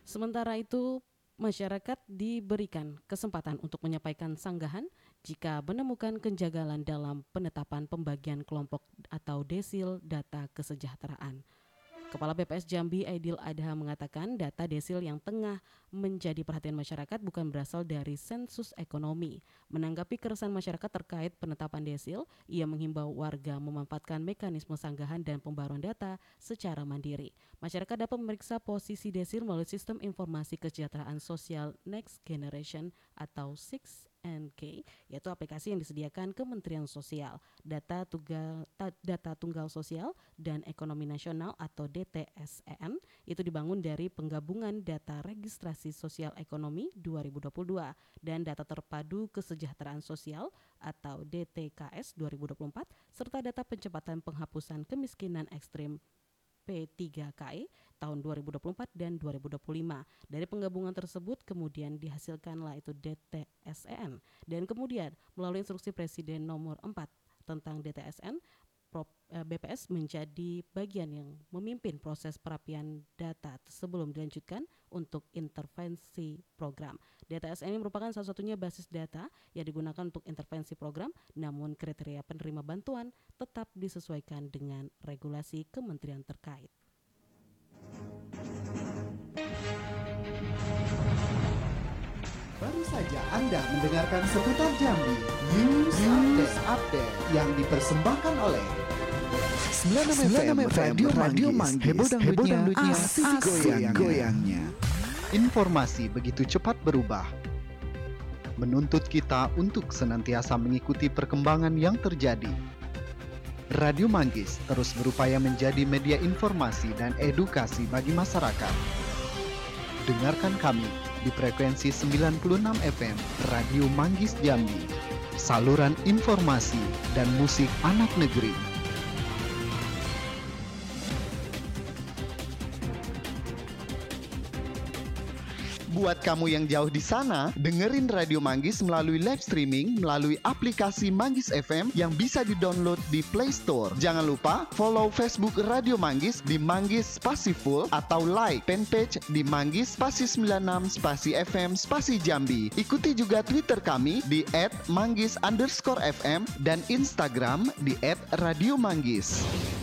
Sementara itu, masyarakat diberikan kesempatan untuk menyampaikan sanggahan jika menemukan kejanggalan dalam penetapan pembagian kelompok atau desil data kesejahteraan. Kepala BPS Jambi Aidil Adha mengatakan data desil yang tengah menjadi perhatian masyarakat bukan berasal dari sensus ekonomi. Menanggapi keresahan masyarakat terkait penetapan desil, ia menghimbau warga memanfaatkan mekanisme sanggahan dan pembaruan data secara mandiri. Masyarakat dapat memeriksa posisi desil melalui sistem informasi kesejahteraan sosial Next Generation atau 6NK, yaitu aplikasi yang disediakan Kementerian Sosial. Data Tunggal Sosial dan Ekonomi Nasional atau DTSEN itu dibangun dari penggabungan data registrasi sosial ekonomi 2022 dan data terpadu kesejahteraan sosial atau DTKS 2024 serta data percepatan penghapusan kemiskinan ekstrim P3KE tahun 2024 dan 2025. Dari penggabungan tersebut kemudian dihasilkanlah itu DTSEN dan kemudian melalui instruksi Presiden nomor 4 tentang DTSN, BPS menjadi bagian yang memimpin proses perapian data sebelum dilanjutkan untuk intervensi program. DTSN ini merupakan salah satunya basis data yang digunakan untuk intervensi program, namun kriteria penerima bantuan tetap disesuaikan dengan regulasi kementerian terkait. Baru saja Anda mendengarkan seputar Jambi News Update yang dipersembahkan oleh 96 FM Radio Manggis. Heboh dangdutnya, asik goyang-goyangnya. Informasi begitu cepat berubah, menuntut kita untuk senantiasa mengikuti perkembangan yang terjadi. Radio Manggis terus berupaya menjadi media informasi dan edukasi bagi masyarakat. Dengarkan kami di frekuensi 96 FM Radio Manggis Jambi, saluran informasi dan musik anak negeri. Buat kamu yang jauh di sana, dengerin Radio Manggis melalui live streaming melalui aplikasi Manggis FM yang bisa di-download di Play Store. Jangan lupa follow Facebook Radio Manggis di Manggis Spasi Full atau like fanpage di Manggis Spasi 96 Spasi FM Spasi Jambi. Ikuti juga Twitter kami di @manggis_fm dan Instagram di @radiomanggis.